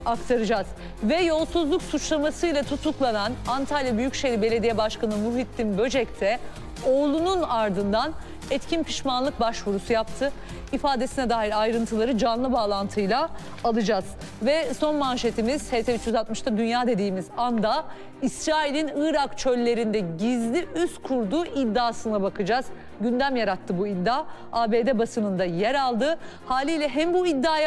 aktaracağız. Ve yolsuzluk suçlamasıyla tutuklanan Antalya Büyükşehir Belediye Başkanı Muhittin Böcek de oğlunun ardından etkin pişmanlık başvurusu yaptı. İfadesine dair ayrıntıları canlı bağlantıyla alacağız. Ve son manşetimiz HT360'da dünya dediğimiz anda İsrail'in Irak çöllerinde gizli üs kurduğu iddiasına bakacağız. Gündem yarattı bu iddia. ABD basınında yer aldı. Haliyle hem bu iddiaya